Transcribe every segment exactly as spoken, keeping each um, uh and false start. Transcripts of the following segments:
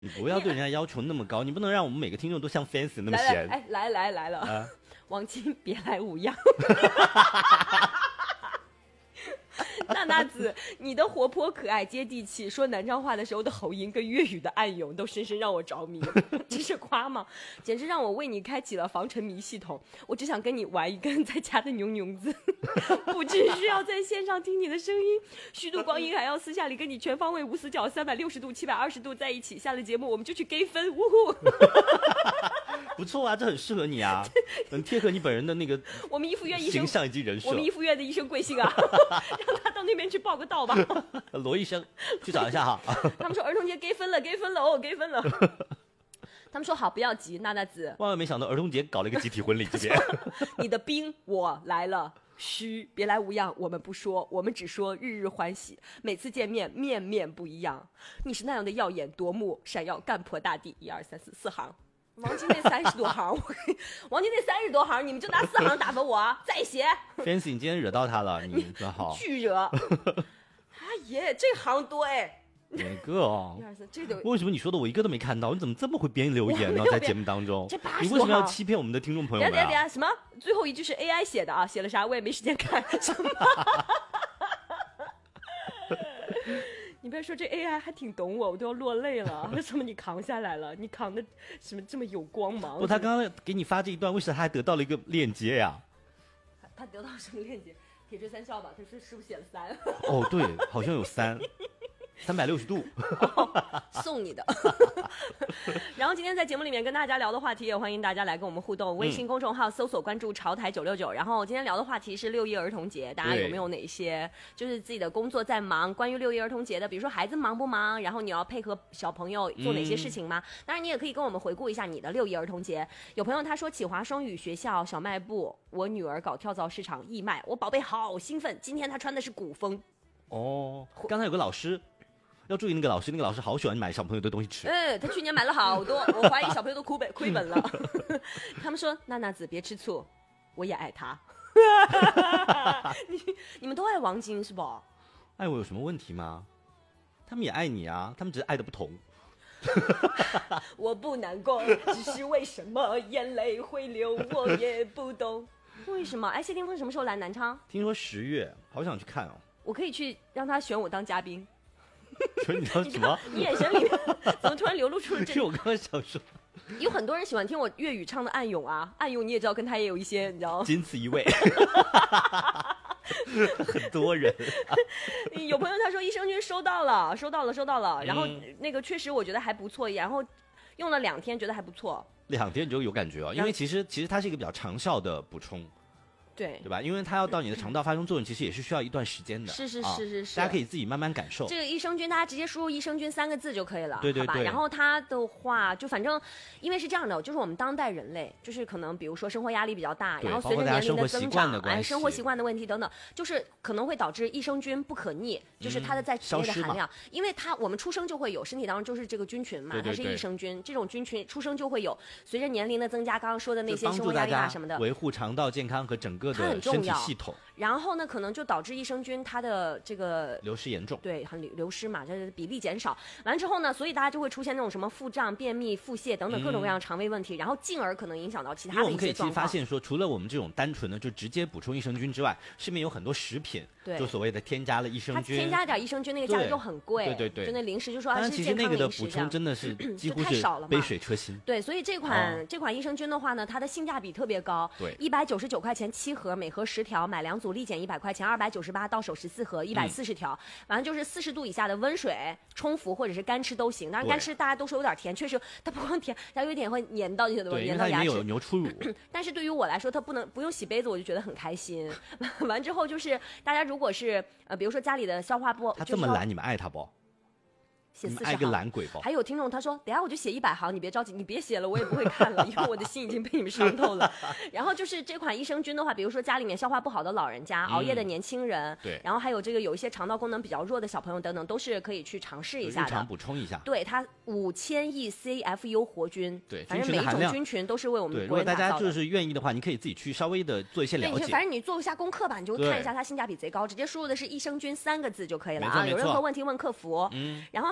你不要对人家要求那么高，你不能让我们每个听众都像 Fancy 那么来闲。 来，哎，来来来了， 啊、 王晶别来无恙。娜娜子，你的活泼可爱、接地气，说南昌话的时候的喉音跟粤语的暗涌，都深深让我着迷。这是夸吗？简直让我为你开启了防沉迷系统。我只想跟你玩一根在家的牛牛子，不只需要在线上听你的声音，虚度光阴，还要私下里跟你全方位、无死角、三百六十度、七百二十度在一起。下了节目我们就去 gay 分，呜呼！ 不错啊，这很适合你啊，很贴合你本人的那个我们一附院医生形象以及人设。 我们一附院的医生贵姓啊？让他到那边去报个到吧。 罗医生，去找一下哈。 他们说儿童节 gay 分了 ，gay 分了哦 ，gay 分了。他们说好，不要急，娜娜子。 万万没想到儿童节搞了一个集体婚礼，这边。 你的兵我来了。嘘，别来无恙，我们不说，我们只说日日欢喜。每次见面，面面不一样。你是那样的耀眼夺目，闪耀干破大地。一二三四，四行。王晶那三十多行，我王晶那三十多行，你们就拿四行打发我，再写。 Fancy， 你今天惹到他了，你可好？ 巨惹。哎耶，这行多哎。 哪个哦？ 一二三，这个为什么你说的我一个都没看到？你怎么这么会编留言呢？在节目当中， 这八你为什么要欺骗我们的听众朋友们、啊？ 等下等下，什么？最后一句是 A I 写的啊？写了啥？我也没时间看。什么？你别说这 A I 还挺懂我，我都要落泪了。为什么你扛下来了？你扛的什么这么有光芒？ 不，他刚刚给你发这一段，为什么他还得到了一个链接呀？ 他得到什么链接？铁锤三笑吧？他是是不是写了三？ 哦，对，好像有三。三百六十度、 哦、送你的。然后今天在节目里面跟大家聊的话题，也欢迎大家来跟我们互动。微信公众号搜索关注潮台九六九。然后今天聊的话题是六一儿童节，大家有没有哪些就是自己的工作在忙，关于六一儿童节的，比如说孩子忙不忙，然后你要配合小朋友做哪些事情吗？嗯、当然你也可以跟我们回顾一下你的六一儿童节。有朋友他说启华双语学校小卖部，我女儿搞跳蚤市场义卖，我宝贝好兴奋，今天她穿的是古风。 哦，刚才有个老师。要注意那个老师，那个老师好喜欢买小朋友的东西吃。 嗯，他去年买了好多，我怀疑小朋友都亏本亏本了。他们说娜娜子别吃醋，我也爱他。你你们都爱王晶是不？ 爱我有什么问题吗？他们也爱你啊，他们只是爱的不同。 我不难过，只是为什么眼泪会流，我也不懂。为什么？哎，谢霆锋什么时候来南昌？ 听说十月，好想去看哦。 我可以去让他选我当嘉宾。 说你要什么？ 你眼神里面怎么突然流露出了这？ 是我刚刚想说， 有很多人喜欢听我粤语唱的暗涌啊，暗涌你也知道，跟他也有一些，你知道， 仅此一位。很多人。 有朋友他说益生菌收到了，收到了，收到了，然后那个确实我觉得还不错，然后用了两天，觉得还不错。 两天你就有感觉哦，因为其实其实它是一个比较长效的补充。 对对吧？因为它要到你的肠道发生作用，其实也是需要一段时间的。 是是是是是， 大家可以自己慢慢感受。 这个益生菌，大家直接输入益生菌三个字就可以了， 对对对。 好吧？然后它的话，就反正因为是这样的，就是我们当代人类，就是可能比如说生活压力比较大，然后随着年龄的增长，哎，生活习惯的问题等等，就是可能会导致益生菌不可逆，就是它的在体内的含量，嗯、因为它我们出生就会有，身体当中就是这个菌群嘛， 对对对， 它是益生菌，这种菌群出生就会有，随着年龄的增加，刚刚说的那些生活压力大什么的， 维护肠道健康和整个的身体系统。 然后呢，可能就导致益生菌它的这个流失严重， 对，很流失嘛，就是比例减少。完之后呢，所以大家就会出现那种什么腹胀、便秘、腹泻等等各种各样的肠胃问题，嗯、然后进而可能影响到其他的一些状况。因为我们可以其实发现说，除了我们这种单纯的就直接补充益生菌之外，市面有很多食品， 对， 就所谓的添加了益生菌， 它添加点益生菌，那个价格就很贵， 对对对， 就那零食就说它是健康零食，但其实那个的补充真的是几乎是杯水车薪。 对，所以这款、哦、这款益生菌的话呢，它的性价比特别高， 对， 一百九十九块钱七盒，每盒十条，买两组立减一百块钱，二百九十八到手十四盒，一百四十条，反正就是四十度以下的温水冲服或者是干吃都行。当然干吃大家都说有点甜，确实它不光甜，它有一点会粘到这些东西，粘到牙齿。 因为它里面有牛初乳。 但是对于我来说，它不能不用洗杯子，我就觉得很开心。完之后就是大家如果是呃，比如说家里的消化不， 它这么懒，你们爱它不？ 写四十行，爱个懒鬼吧。 还有听众他说，等下我就写一百行，你别着急，你别写了，我也不会看了，因为我的心已经被你们伤透了。然后就是这款益生菌的话，比如说家里面消化不好的老人家、嗯、熬夜的年轻人， 对， 然后还有这个有一些肠道功能比较弱的小朋友等等，都是可以去尝试一下的， 日常补充一下。 对，它五千亿 C F U 活菌， 对， 反正每一种菌群都是为我们国人打造的。 对，如果大家就是愿意的话，你可以自己去稍微的做一些了解。 反正你做一下功课吧，你就看一下它性价比贼高，直接输入的是益生菌三个字就可以了啊。有任何问题问客服。嗯，然后还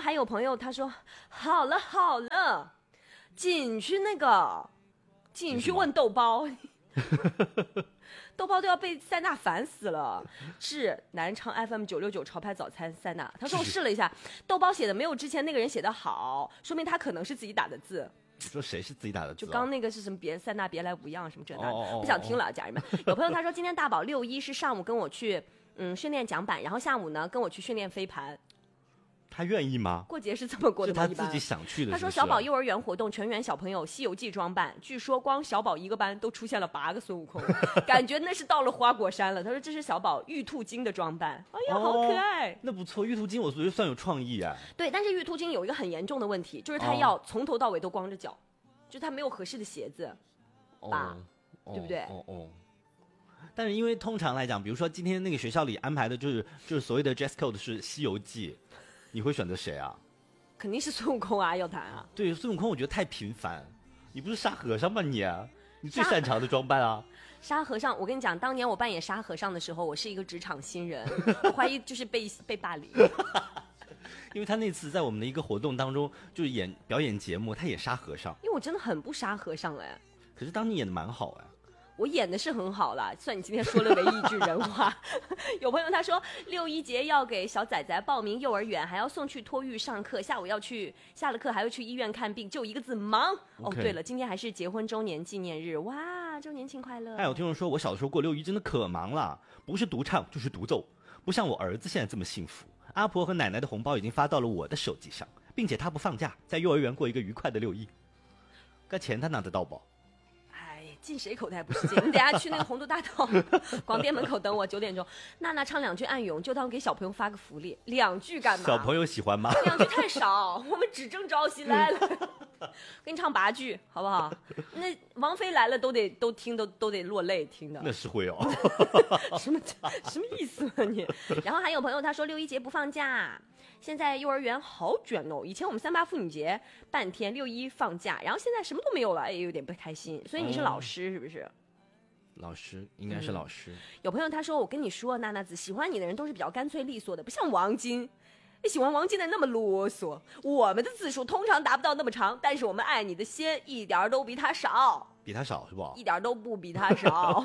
还有朋友他说好了好了，进去那个进去问豆包豆包都要被塞纳烦死了。致南昌 F M 九六九潮牌早餐塞纳，他说我试了一下，豆包写的没有之前那个人写的好，说明他可能是自己打的字。 你说谁是自己打的字、哦？ 就刚那个是什么别塞纳别来无恙什么这那的， 哦哦哦不想听了，家人们。有朋友他说今天大宝六一是上午跟我去嗯训练桨板，然后下午呢跟我去训练飞盘。 他愿意吗？ 过节是这么过的吗？ 是他自己想去的是不是。 他说小宝幼儿园活动全员小朋友西游记装扮，据说光小宝一个班都出现了八个孙悟空，感觉那是到了花果山了。他说这是小宝玉兔精的装扮，哎呀、哦、好可爱。 那不错，玉兔精我觉得算有创意啊。 对，但是玉兔精有一个很严重的问题，就是他要从头到尾都光着脚，就是他没有合适的鞋子吧、哦、对不对？ 哦哦。但是因为通常来讲，比如说今天那个学校里安排的就是就是所谓的 dress code 是西游记，你会选择谁啊？ 肯定是孙悟空啊，要谈啊。 对，孙悟空我觉得太频繁，你不是沙和尚吗你、啊？你最擅长的装扮啊。 沙和尚，我跟你讲，当年我扮演沙和尚的时候，我是一个职场新人，我怀疑就是被被霸凌。 因为他那次在我们的一个活动当中，就是演表演节目，他演沙和尚。 因为我真的很不沙和尚哎。 可是当你演的蛮好哎。 我演的是很好啦，算你今天说了唯一一句人话。有朋友他说六一节要给小仔仔报名幼儿园，还要送去托育上课，下午要去，下了课还要去医院看病，就一个字忙。Okay. 哦，对了，今天还是结婚周年纪念日，哇，周年庆快乐！ 还有听众说我小时候过六一真的可忙了，不是独唱就是独奏，不像我儿子现在这么幸福。阿婆和奶奶的红包已经发到了我的手机上，并且他不放假，在幼儿园过一个愉快的六一。该钱他拿得到不？ 进谁口袋不是进？你等下去那个洪都大道广电门口等我，九点钟。娜娜唱两句暗咏，就当给小朋友发个福利。两句干嘛？ 小朋友喜欢吗？ 两句太少，我们只争朝夕来了。给你唱八句好不好？那王菲来了都得都听都都得落泪听的。 那是会哦。 什么什么意思啊你？然后还有朋友他说六一节不放假。现在幼儿园好卷哦，以前我们三八妇女节半天，六一放假，然后现在什么都没有了，哎，有点不开心。所以你是老师是不是？ 老师应该是老师、嗯。 有朋友他说，我跟你说，娜娜子喜欢你的人都是比较干脆利索的，不像王晶，喜欢王晶的那么啰嗦。我们的字数通常达不到那么长，但是我们爱你的心一点都比他少， 比他少是不？ 一点都不比他少。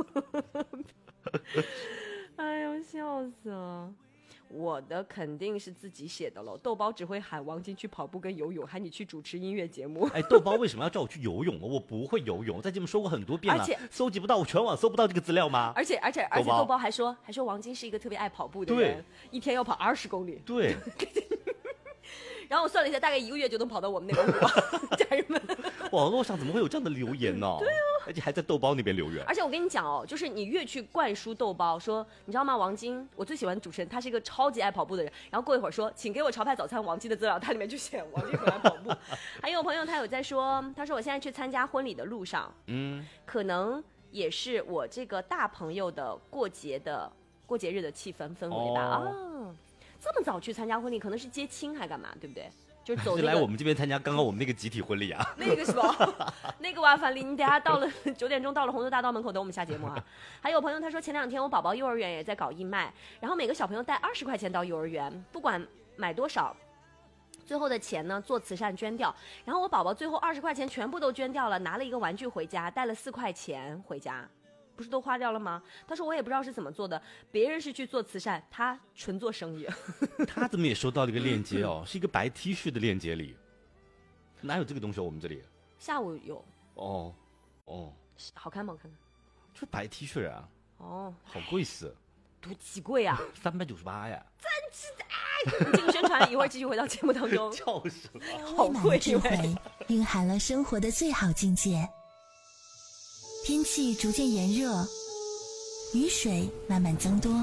哎呦，笑死了。我的肯定是自己写的了，豆包只会喊王晶去跑步跟游泳，喊你去主持音乐节目。 哎，豆包为什么要叫我去游泳呢？我不会游泳，在节目说过很多遍了，而且搜集不到，我全网搜不到这个资料吗？ 而且而且而且豆包还说还说王晶是一个特别爱跑步的人，一天要跑二十公里。 对。 然后我算了一下，大概一个月就能跑到我们那个湖。家人们， 网络上怎么会有这样的留言呢？对啊，而且还在豆包那边留言。 而且我跟你讲哦，就是你越去灌输豆包说，你知道吗？王晶，我最喜欢的主持人，他是一个超级爱跑步的人。然后过一会儿说，请给我潮牌早餐王晶的资料，他里面就写王晶很爱跑步。还有朋友他有在说，他说我现在去参加婚礼的路上，嗯，可能也是我这个大朋友的过节的过节日的气氛氛围吧。哦。哦这么早去参加婚礼，可能是接亲还干嘛，对不对？就是走、那个、 来我们这边参加刚刚我们那个集体婚礼啊。 那个是吧？那个哇，范丽，你等下到了九点钟到了洪都大道门口等我们下节目啊。还有朋友他说前两天我宝宝幼儿园也在搞义卖，然后每个小朋友带二十块钱到幼儿园，不管买多少，最后的钱呢做慈善捐掉。然后我宝宝最后二十块钱全部都捐掉了，拿了一个玩具回家，带了四块钱回家。不是都花掉了吗？他说我也不知道是怎么做的，别人是去做慈善，他纯做生意。 他怎么也收到了一个链接哦，是一个白 T 恤的链接里，哪有这个东西？我们这里下午有哦哦， 好看吗？我看看， 就是白 T 恤啊， 哦， 好贵死， 多几贵啊， 三百九十八呀， 真是哎！进入宣传，一会儿继续回到节目当中。 叫什么？ 好贵， 智慧蕴含了生活的最好境界。天气逐渐炎热，雨水慢慢增多，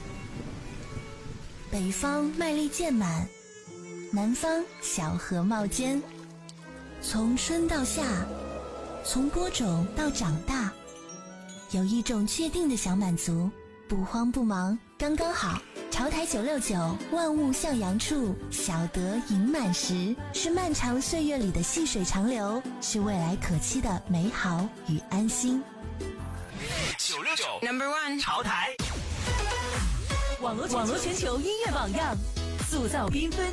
北方麦粒渐满，南方小荷冒尖。从春到夏，从播种到长大，有一种确定的小满足，不慌不忙，刚刚好。潮台九六九，万物向阳处，小得盈满时，是漫长岁月里的细水长流，是未来可期的美好与安心。 九六九 Number One 潮台， 网络网络全球音乐榜样，塑造缤纷